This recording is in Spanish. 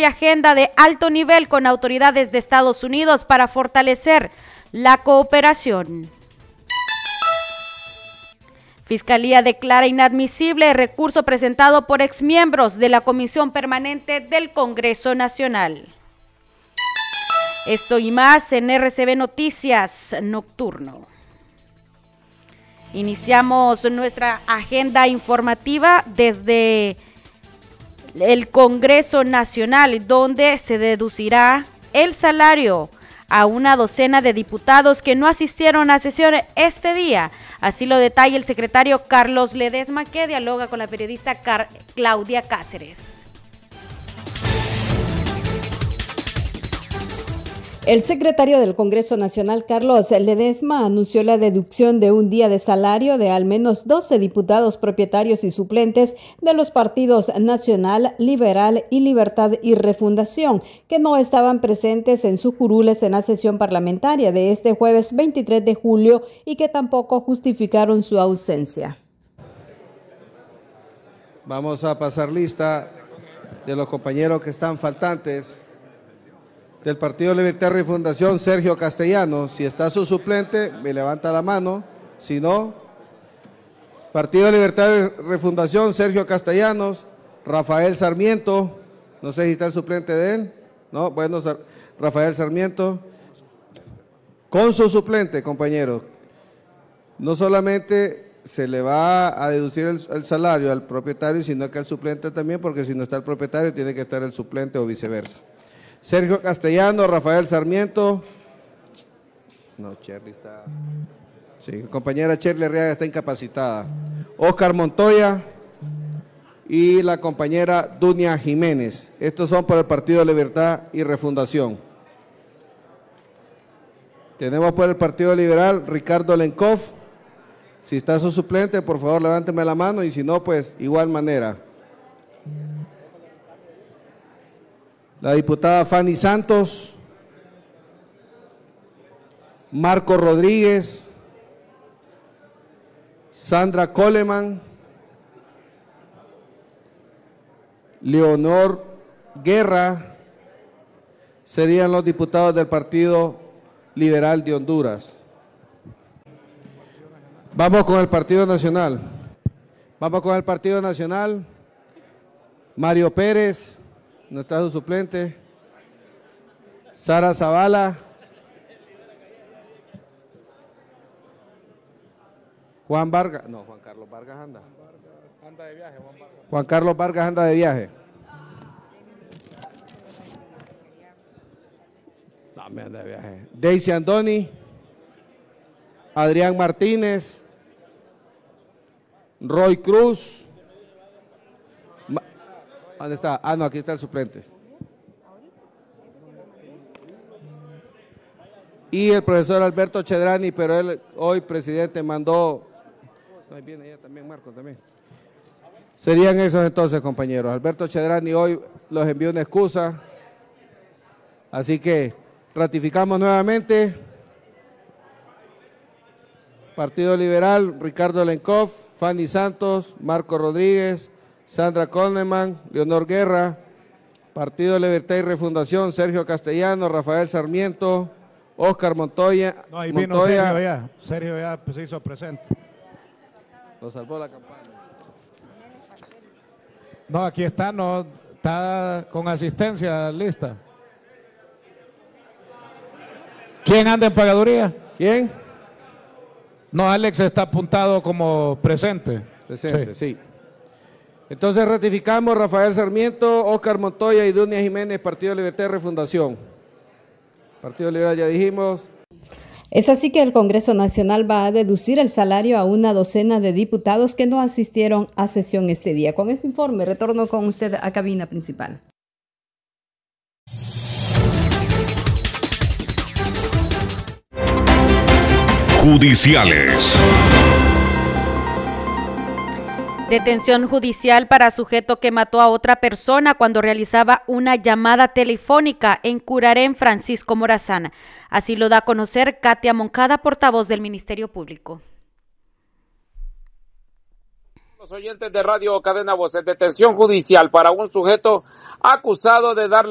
y agenda de alto nivel con autoridades de Estados Unidos para fortalecer la cooperación. Fiscalía declara inadmisible recurso presentado por exmiembros de la Comisión Permanente del Congreso Nacional. Esto y más en RCB Noticias Nocturno. Iniciamos nuestra agenda informativa desde el Congreso Nacional, donde se deducirá el salario a una docena de diputados que no asistieron a sesión este día. Así lo detalla el secretario Carlos Ledesma, que dialoga con la periodista Claudia Cáceres. El secretario del Congreso Nacional, Carlos Ledesma, anunció la deducción de un día de salario de al menos 12 diputados propietarios y suplentes de los partidos Nacional, Liberal y Libertad y Refundación, que no estaban presentes en sus curules en la sesión parlamentaria de este jueves 23 de julio y que tampoco justificaron su ausencia. Vamos a pasar lista de los compañeros que están faltantes. Del Partido Libertad y Refundación, Sergio Castellanos. Si está su suplente, me levanta la mano. Si no, Partido Libertad y Refundación, Sergio Castellanos. Rafael Sarmiento. No sé si está el suplente de él. No, bueno, Rafael Sarmiento. Con su suplente, compañeros. No solamente se le va a deducir el salario al propietario, sino que al suplente también, porque si no está el propietario, tiene que estar el suplente o viceversa. Sergio Castellanos, Rafael Sarmiento. No, Cherly está. Sí, compañera Cherly Arriaga está incapacitada. Óscar Montoya y la compañera Dunia Jiménez. Estos son por el Partido Libertad y Refundación. Tenemos por el Partido Liberal Ricardo Lenkov. Si está su suplente, por favor, levánteme la mano y si no, pues igual manera. La diputada Fanny Santos, Marco Rodríguez, Sandra Coleman, Leonor Guerra, serían los diputados del Partido Liberal de Honduras. Vamos con el Partido Nacional. Vamos con el Partido Nacional. Mario Pérez. No está su suplente. Sara Zavala. Juan Vargas. No, Juan Carlos Vargas anda. Anda de viaje, Juan Vargas. Juan Carlos Vargas anda de viaje. No, me anda de viaje. Daisy Andoni. Adrián Martínez. Roy Cruz. ¿Dónde está? Ah, no, aquí está el suplente. Y el profesor Alberto Chedrani, pero él hoy, presidente, mandó... No, ahí viene ella también, Marco, también. Serían esos entonces, compañeros. Alberto Chedrani hoy los envió una excusa. Así que ratificamos nuevamente. Partido Liberal, Ricardo Lenkov, Fanny Santos, Marco Rodríguez, Sandra Coleman, Leonor Guerra. Partido Libertad y Refundación, Sergio Castellanos, Rafael Sarmiento, Óscar Montoya. No, ahí vino Sergio ya. Sergio ya se hizo presente. Lo salvó la campaña. No, aquí está, no, está con asistencia lista. ¿Quién anda en pagaduría? ¿Quién? No, Alex está apuntado como presente. Presente, sí. Entonces ratificamos Rafael Sarmiento, Óscar Montoya y Dunia Jiménez, Partido Libertad y Refundación. Partido Liberal ya dijimos. Es así que el Congreso Nacional va a deducir el salario a una docena de diputados que no asistieron a sesión este día. Con este informe retorno con usted a cabina principal. Judiciales. Detención judicial para sujeto que mató a otra persona cuando realizaba una llamada telefónica en Curarén, Francisco Morazán. Así lo da a conocer Katia Moncada, portavoz del Ministerio Público. Los oyentes de Radio Cadena Voces, detención judicial para un sujeto acusado de darle